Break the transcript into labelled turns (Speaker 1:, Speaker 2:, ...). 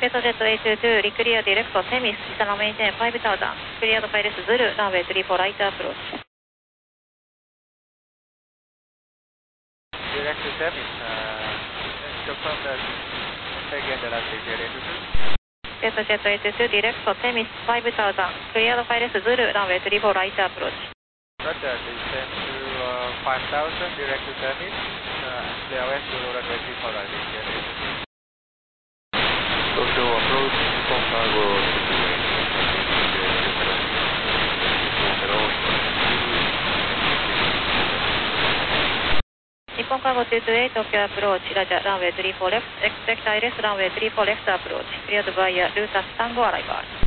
Speaker 1: ベトジェット A22 リクリアディレクトテミス下のメインテン5000クリアドカイレスズルランウェイ34ライトアプローチ。
Speaker 2: Direct to Temis, confirm that again the last clear A22.
Speaker 1: ベトジェット A22 ディレクトテミス5000クリアドカイレスズルランウェイ34ライトアプローチ。
Speaker 2: Roger, descend to 5000 direct to Temis, clear west to runway 34 right, clear A22.
Speaker 3: Tokyo approach, Nippon Cargo
Speaker 1: 日本カーゴ228東京アプローチラジャランウェイ34レフトエクスペクタイレスランウェイ34レフトアプローチクリアドバイヤルータスタンゴアライバー